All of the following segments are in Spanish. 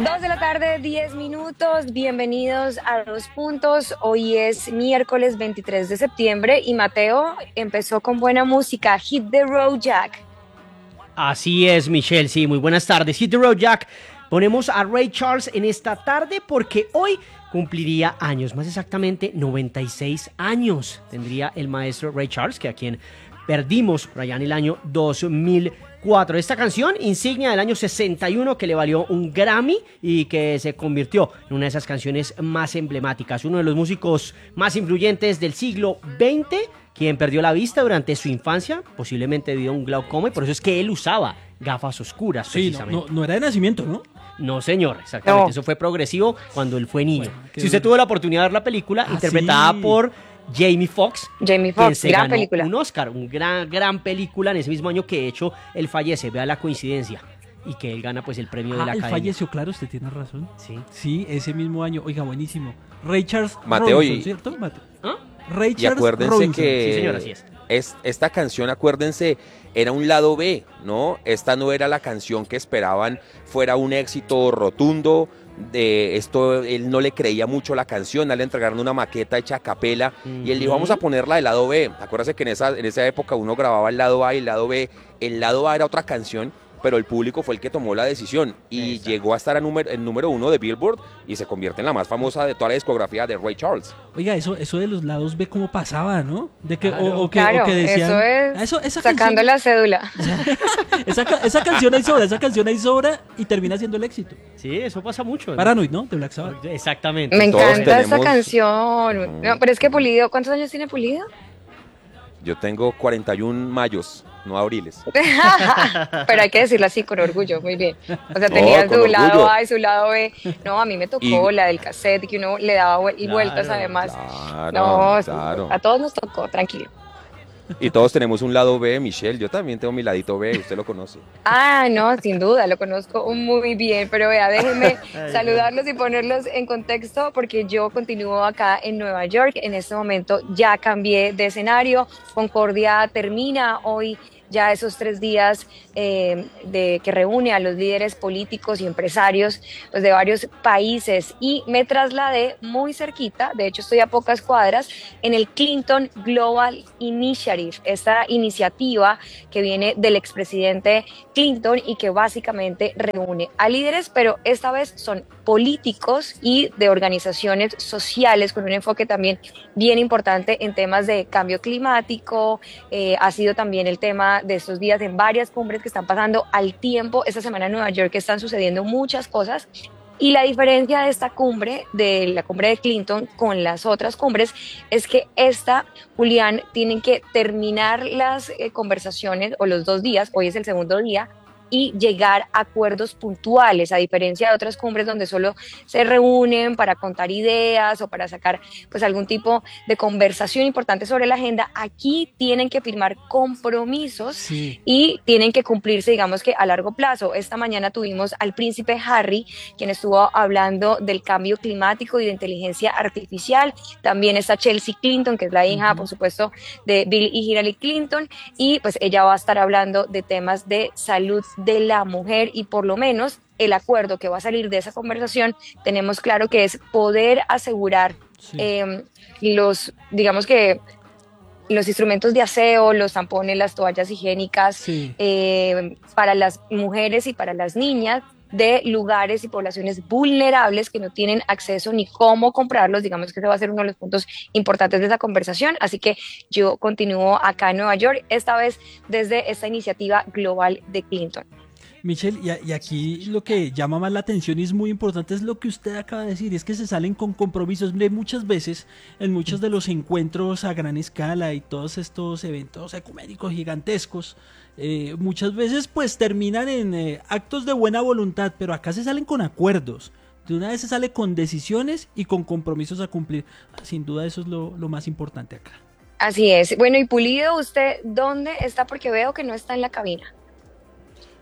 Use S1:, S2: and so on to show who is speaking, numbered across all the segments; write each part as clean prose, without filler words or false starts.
S1: 2 de la tarde, 10 minutos. Bienvenidos a Dos Puntos. Hoy es miércoles 23 de septiembre y Mateo empezó con buena música. Hit the Road Jack.
S2: Así es, Michelle, sí, muy buenas tardes. Hit the Road Jack. Ponemos a Ray Charles en esta tarde porque hoy cumpliría años, más exactamente 96 años. Tendría el maestro Ray Charles, que a quien perdimos por allá en el año 2004. Esta canción, insignia del año 61, que le valió un Grammy y que se convirtió en una de esas canciones más emblemáticas. Uno de los músicos más influyentes del siglo XX, quien perdió la vista durante su infancia, posiblemente debido a un glaucoma, y por eso es que él usaba gafas oscuras, precisamente.
S3: No era de nacimiento, ¿no?
S2: No, señor, exactamente.
S1: No.
S2: Eso fue progresivo cuando él fue niño.
S3: Bueno,
S2: Si usted tuvo la oportunidad de ver la película, interpretada
S3: sí.
S2: por Jamie Foxx,
S1: Jamie
S2: quien
S1: Foxx,
S2: se
S1: gran
S2: ganó
S1: película.
S2: un Oscar, un gran película en ese mismo año que de hecho él fallece. Vea la coincidencia. Y que él gana pues el premio de la
S3: Él
S2: Academia.
S3: falleció, claro, usted tiene razón.
S2: Sí.
S3: Sí, ese mismo año. Oiga, buenísimo. Ray Charles
S4: Mateo,
S3: Robinson,
S4: y-
S3: ¿cierto?
S2: ¿Ah?
S3: Ray
S4: Y
S3: Charles
S4: acuérdense
S3: Robinson.
S4: que
S2: Sí, señor, así es.
S4: esta canción, acuérdense, era un lado B, ¿no? Esta no era la canción que esperaban fuera un éxito rotundo. De esto él no le creía mucho la canción, a él le entregaron una maqueta hecha a capela y él dijo, vamos a ponerla del lado B. Acuérdense que en esa época uno grababa el lado A y el lado B. El lado A era otra canción, pero el público fue el que tomó la decisión y
S2: Exacto.
S4: llegó a estar en número 1 de Billboard y se convierte en la más famosa de toda la discografía de Ray Charles.
S3: Oiga, eso de los lados ve cómo pasaba, ¿no? De que,
S2: Claro.
S1: Claro,
S3: o que decían.
S1: eso es
S3: esa
S1: sacando
S3: canción,
S1: la cédula.
S3: esa canción hay sobra y termina siendo el éxito.
S2: Sí, eso pasa mucho, ¿no?
S3: Paranoid, ¿no? De Black Sabbath.
S2: Exactamente.
S1: Me
S4: Todos
S1: encanta esta
S4: tenemos-
S1: canción. No, pero es que Pulido, ¿cuántos años tiene Pulido?
S4: Yo tengo 41 mayos, no abriles.
S1: Pero hay que decirlo así con orgullo, muy bien. O sea,
S4: No,
S1: tenía
S4: con
S1: su lado
S4: orgullo.
S1: A y su lado B. No, a mí me tocó
S4: Y-
S1: la del cassette, que uno le daba vueltas
S2: Claro,
S1: además.
S4: Claro,
S1: No,
S4: claro.
S1: a todos nos tocó, tranquilo.
S4: Y todos tenemos un lado B, Michelle. Yo también tengo mi ladito B, usted lo conoce.
S1: Ah, no, sin duda, lo conozco muy bien, pero vea, déjenme saludarlos y ponerlos en contexto porque yo continúo acá en Nueva York. En este momento ya cambié de escenario. Concordia termina hoy ya esos 3 días que reúne a los líderes políticos y empresarios pues, de varios países y me trasladé muy cerquita, de hecho estoy a pocas cuadras, en el Clinton Global Initiative, esta iniciativa que viene del expresidente Clinton y que básicamente reúne a líderes, pero esta vez son políticos y de organizaciones sociales con un enfoque también bien importante en temas de cambio climático. Ha sido también el tema de estos días en varias cumbres que están pasando al tiempo. Esta semana en Nueva York están sucediendo muchas cosas. Y la diferencia de esta cumbre, de la cumbre de Clinton con las otras cumbres, es que esta, Julián, tienen que terminar las conversaciones, o los 2 días, hoy es el segundo día, y llegar a acuerdos puntuales, a diferencia de otras cumbres donde solo se reúnen para contar ideas o para sacar pues algún tipo de conversación importante sobre la agenda. Aquí tienen que firmar compromisos
S3: Sí.
S1: y tienen que cumplirse, digamos que a largo plazo. Esta mañana tuvimos al príncipe Harry, quien estuvo hablando del cambio climático y de inteligencia artificial. También está Chelsea Clinton, que es la hija, por supuesto, de Bill y Hillary Clinton, y pues ella va a estar hablando de temas de salud de la mujer y por lo menos el acuerdo que va a salir de esa conversación tenemos claro que es poder asegurar
S3: Sí.
S1: digamos que los instrumentos de aseo, los tampones, las toallas higiénicas
S3: Sí.
S1: para las mujeres y para las niñas de lugares y poblaciones vulnerables que no tienen acceso ni cómo comprarlos. Digamos que ese va a ser uno de los puntos importantes de esa conversación. Así que yo continúo acá en Nueva York, esta vez desde esta iniciativa global de Clinton.
S3: Michelle, y aquí lo que llama más la atención y es muy importante es lo que usted acaba de decir, es que se salen con compromisos. Mire, muchas veces en muchos de los encuentros a gran escala y todos estos eventos ecuménicos gigantescos, muchas veces pues terminan en actos de buena voluntad, pero acá se salen con acuerdos. De una vez se sale con decisiones y con compromisos a cumplir. Sin duda eso es lo más importante acá.
S1: Así es. Bueno, y Pulido, ¿usted dónde está? Porque veo que no está en la cabina.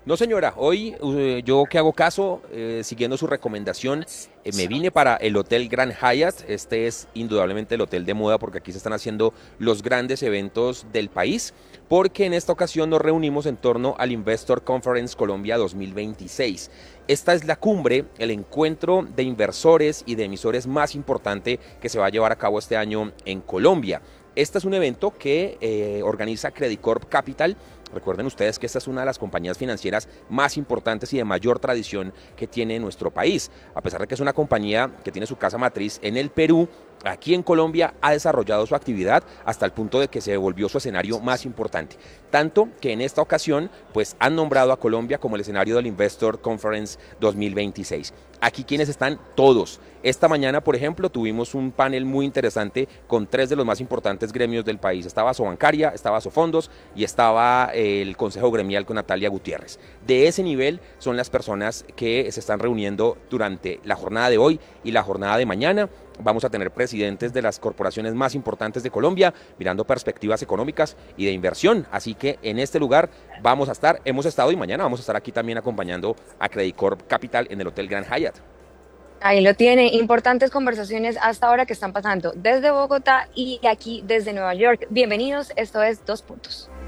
S4: No, señora, hoy yo que hago caso, siguiendo su recomendación, me vine para el Hotel Grand Hyatt. Este es indudablemente el hotel de moda porque aquí se están haciendo los grandes eventos del país, porque en esta ocasión nos reunimos en torno al Investor Conference Colombia 2026. Esta es la cumbre, el encuentro de inversores y de emisores más importante que se va a llevar a cabo este año en Colombia. Este es un evento que organiza Credit Corp Capital. Recuerden ustedes que esta es una de las compañías financieras más importantes y de mayor tradición que tiene nuestro país. A pesar de que es una compañía que tiene su casa matriz en el Perú, aquí en Colombia ha desarrollado su actividad hasta el punto de que se volvió su escenario más importante. Tanto que en esta ocasión pues han nombrado a Colombia como el escenario del Investor Conference 2026. Aquí quienes están todos. Esta mañana, por ejemplo, tuvimos un panel muy interesante con 3 de los más importantes gremios del país. Estaba Sobancaria, estaba Sofondos y estaba el Consejo Gremial con Natalia Gutiérrez. De ese nivel son las personas que se están reuniendo durante la jornada de hoy y la jornada de mañana. Vamos a tener presidentes de las corporaciones más importantes de Colombia, mirando perspectivas económicas y de inversión. Así que en este lugar vamos a estar, hemos estado y mañana vamos a estar aquí también acompañando a Credit Corp Capital en el Hotel Grand Hyatt.
S1: Ahí lo tiene, importantes conversaciones hasta ahora que están pasando desde Bogotá y aquí desde Nueva York. Bienvenidos, esto es Dos Puntos.